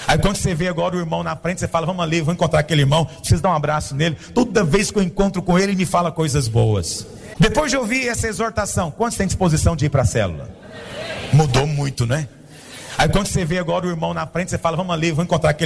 Aí quando você vê agora o irmão na frente, você fala, vamos ali, vou encontrar aquele irmão, preciso dar um abraço nele. Toda vez que eu encontro com ele, ele me fala coisas boas. Depois de ouvir essa exortação, quantos têm disposição de ir para a célula? Mudou muito, né? Aí quando você vê agora o irmão na frente, você fala, vamos ali, vou encontrar aquele